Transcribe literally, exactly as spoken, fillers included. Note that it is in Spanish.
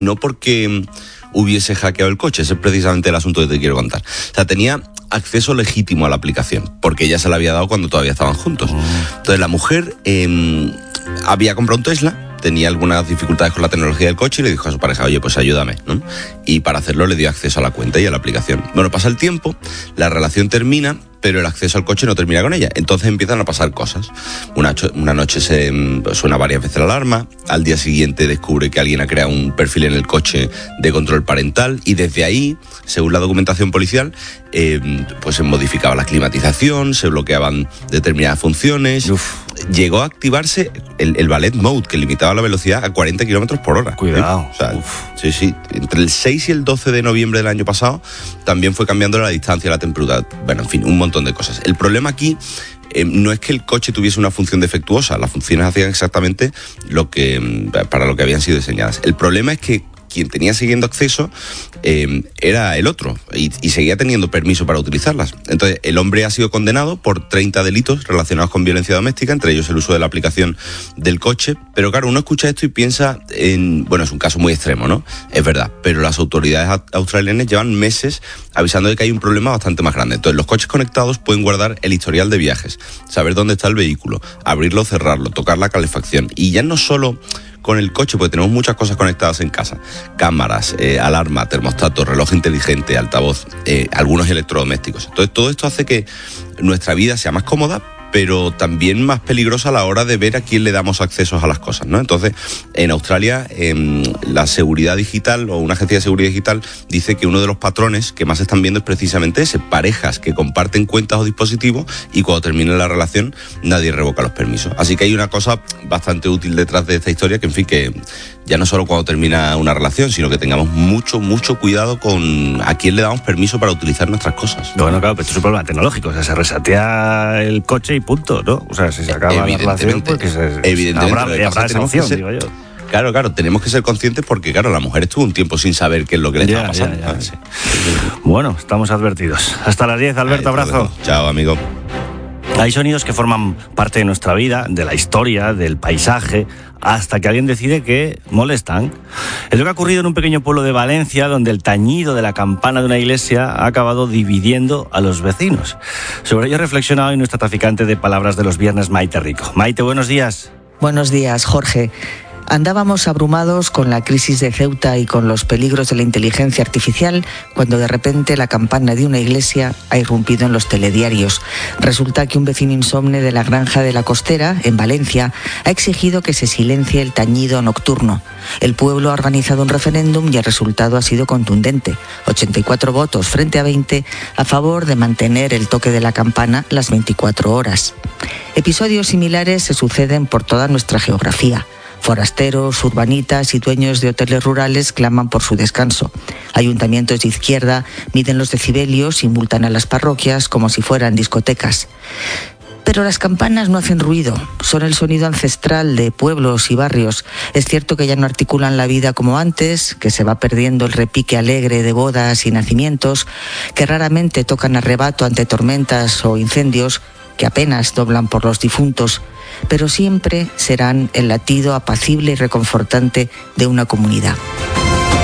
no porque hubiese hackeado el coche, ese es precisamente el asunto que te quiero contar. O sea, tenía acceso legítimo a la aplicación, porque ella se la había dado cuando todavía estaban juntos. Entonces la mujer eh, había comprado un Tesla, tenía algunas dificultades con la tecnología del coche y le dijo a su pareja, oye, pues ayúdame, ¿no? Y para hacerlo le dio acceso a la cuenta y a la aplicación. Bueno, pasa el tiempo, la relación termina, pero el acceso al coche no termina con ella. Entonces empiezan a pasar cosas. Una, una noche se suena varias veces la alarma, al día siguiente descubre que alguien ha creado un perfil en el coche de control parental y desde ahí, según la documentación policial, eh, pues se modificaba la climatización, se bloqueaban determinadas funciones. Uf. Llegó a activarse el, el Ballet Mode, que limitaba la velocidad a cuarenta kilómetros por hora. Cuidado. ¿Sí? O sea, sí, sí. Entre el seis y el doce de noviembre del año pasado también fue cambiando la distancia, la temperatura. Bueno, en fin, un montón de cosas. El problema aquí eh, no es que el coche tuviese una función defectuosa. Las funciones hacían exactamente lo que para lo que habían sido diseñadas. El problema es que quien tenía siguiendo acceso eh, era el otro y, y seguía teniendo permiso para utilizarlas. Entonces, el hombre ha sido condenado por treinta delitos relacionados con violencia doméstica, entre ellos el uso de la aplicación del coche. Pero claro, uno escucha esto y piensa en... Bueno, es un caso muy extremo, ¿no? Es verdad, pero las autoridades australianas llevan meses avisando de que hay un problema bastante más grande. Entonces, los coches conectados pueden guardar el historial de viajes, saber dónde está el vehículo, abrirlo, cerrarlo, tocar la calefacción. Y ya no solo con el coche, porque tenemos muchas cosas conectadas en casa. Cámaras, eh, alarma, termostato, reloj inteligente, altavoz, eh, algunos electrodomésticos. Entonces todo esto hace que nuestra vida sea más cómoda, pero también más peligrosa a la hora de ver a quién le damos accesos a las cosas, ¿no? Entonces, en Australia, eh, la seguridad digital o una agencia de seguridad digital dice que uno de los patrones que más se están viendo es precisamente ese, parejas que comparten cuentas o dispositivos y cuando termina la relación nadie revoca los permisos. Así que hay una cosa bastante útil detrás de esta historia, que en fin, que ya no solo cuando termina una relación, sino que tengamos mucho, mucho cuidado con a quién le damos permiso para utilizar nuestras cosas. Bueno, claro, pero esto es un problema tecnológico, o sea, se resetea el coche y punto, ¿no? O sea, si se acaba la relación, pues que se, evidentemente, habrá, habrá esa opción, ser, digo yo. Claro, claro, tenemos que ser conscientes porque, claro, la mujer estuvo un tiempo sin saber qué es lo que le ya, estaba pasando. Ya, ya, sí. Bueno, estamos advertidos. Hasta las diez, Alberto, Ahí, abrazo. Chao, amigo. Hay sonidos que forman parte de nuestra vida, de la historia, del paisaje, hasta que alguien decide que molestan. Es lo que ha ocurrido en un pequeño pueblo de Valencia, donde el tañido de la campana de una iglesia ha acabado dividiendo a los vecinos. Sobre ello reflexiona hoy nuestra traficante de palabras de los viernes, Maite Rico. Maite, buenos días. Buenos días, Jorge. Andábamos abrumados con la crisis de Ceuta y con los peligros de la inteligencia artificial cuando de repente la campana de una iglesia ha irrumpido en los telediarios. Resulta que un vecino insomne de la Granja de la Costera, en Valencia, ha exigido que se silencie el tañido nocturno. El pueblo ha organizado un referéndum y el resultado ha sido contundente. ochenta y cuatro votos frente a veinte a favor de mantener el toque de la campana las veinticuatro horas. Episodios similares se suceden por toda nuestra geografía. Forasteros, urbanitas y dueños de hoteles rurales claman por su descanso. Ayuntamientos de izquierda miden los decibelios y multan a las parroquias como si fueran discotecas. Pero las campanas no hacen ruido, son el sonido ancestral de pueblos y barrios. Es cierto que ya no articulan la vida como antes, que se va perdiendo el repique alegre de bodas y nacimientos, que raramente tocan a rebato ante tormentas o incendios, que apenas doblan por los difuntos, pero siempre serán el latido apacible y reconfortante de una comunidad.